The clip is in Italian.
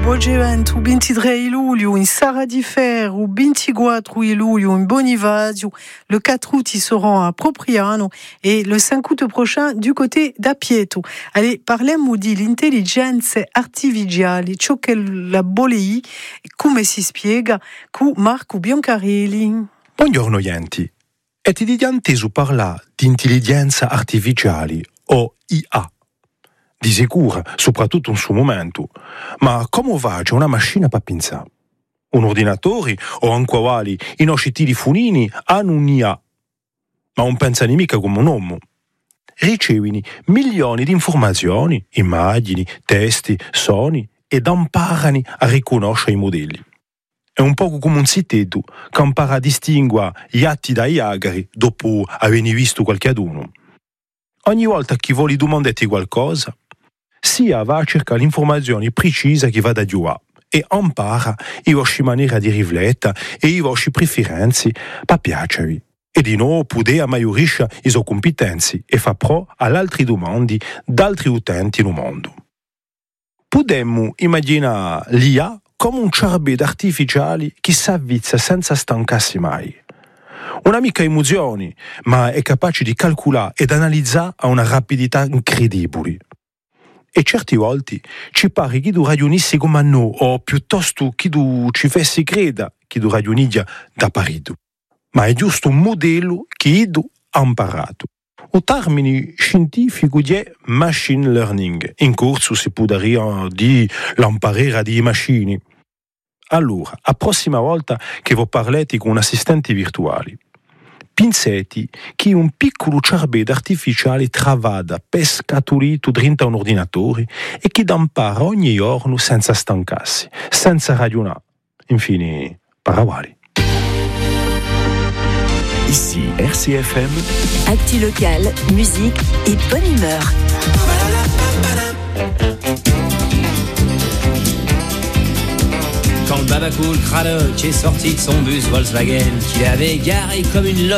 Volgevent o 23 luglio in Sara di Fer, o 24 luglio in Bonifacio, le 4 août ils seront à Propriano et le 5 août prochain du côté d'Apieto. Allez, parliamo di l'intelligenza artificiale, ciò che la bolei e come si spiega con Marco Biancarelli. Buongiorno Yenti. E ti dianti su parla di intelligenza artificiale o IA. Di sicuro, soprattutto in suo momento. Ma come va c'è una macchina per pensare? Un ordinatore o anche quali i nostri telefonini hanno un'IA. Ma non pensano mica come un uomo. Ricevono milioni di informazioni, immagini, testi, suoni ed imparano a riconoscere i modelli. È un po' come un siteto che impara a distinguere gli atti dai agari dopo aver visto qualcuno. Ogni volta che vuole domandare qualcosa, sia va a cercare l'informazione precisa che va da Dio e impara le vostre maniere di riflettere e le vostre preferenze per piacervi. E di nuovo può amaiorire le sue competenze e fa pro alle altre domande d'altri utenti nel mondo. Potremmo immaginare l'IA come un cervello artificiale che si avvizza senza stancarsi mai. Una mica emozioni, ma è capace di calcolare ed analizzare a una rapidità incredibile. E certe volte ci pare che tu ragionissi come noi, o piuttosto che tu ci fessi credere che tu ragionissi da parito. Ma è giusto un modello che tu ha imparato. Il termine scientifico è machine learning. In corso si può dire di l'imparare di macchine. Allora, la prossima volta che vi parlete con un assistente virtuale, pensate che un piccolo cervello artificiale travada pescatolito dentro un ordinatore e che impara ogni giorno senza stancarsi, senza ragionare. Infine, paravali. Ici RCFM. Actu locale, musique et bonne humeur. Quand le Babacool Cradock est sorti de son bus Volkswagen, qu'il avait garé comme une loque